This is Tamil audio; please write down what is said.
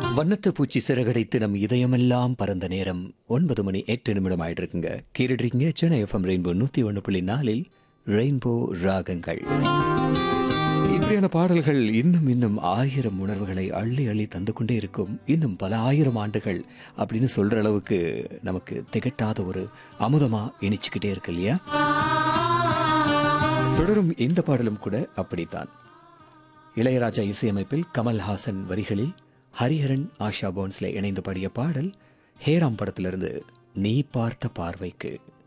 வண்ணத்து பூச்சி சிறகடைத்து நம் இதயமெல்லாம் பறந்த நேரம் 9 மணி 8 நிமிடம் ஆயிட்டு இருக்குங்க. கேட்டுட்டு சென்னை எஃப்எம் ரெயின்போ 101.4 ரெயின்போ ராகங்கள். இப்படியான பாடல்கள் இன்னும் இன்னும் ஆயிரம் உணர்வுகளை அள்ளி அள்ளி தந்து கொண்டே இருக்கும். இன்னும் பல ஆயிரம் ஆண்டுகள் அப்படின்னு சொல்ற அளவுக்கு நமக்கு திகட்டாத ஒரு அமுதமா இனிச்சுக்கிட்டே இருக்கு இல்லையா? தொடரும் இந்த பாடலும் கூட அப்படித்தான். இளையராஜா இசையமைப்பில் கமல்ஹாசன் வரிகளில் ஹரிஹரன் ஆஷா போன்ஸ்லே இணைந்து பாடிய பாடல் ஹேராம் படத்திலிருந்து நீ பார்த்த பார்வைக்கு.